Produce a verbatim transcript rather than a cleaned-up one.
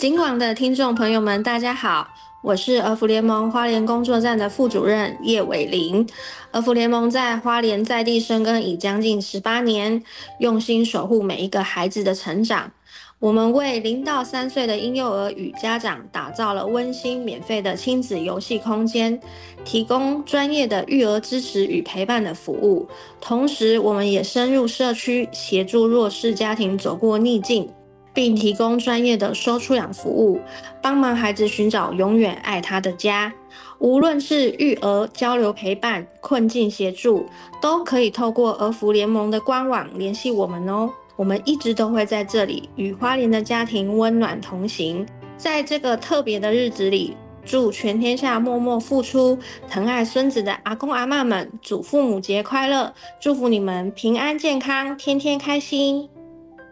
今晚的听众朋友们，大家好，我是儿福联盟花莲工作站的副主任叶伟玲。儿福联盟在花莲在地生根已将近十八年，用心守护每一个孩子的成长。我们为零到三岁的婴幼儿与家长打造了温馨免费的亲子游戏空间，提供专业的育儿支持与陪伴的服务。同时，我们也深入社区，协助弱势家庭走过逆境，并提供专业的收出养服务，帮忙孩子寻找永远爱他的家。无论是育儿、交流陪伴、困境协助，都可以透过儿福联盟的官网联系我们哦。我们一直都会在这里与花莲的家庭温暖同行。在这个特别的日子里，祝全天下默默付出、疼爱孙子的阿公阿嬷们，祝父母节快乐！祝福你们平安健康，天天开心。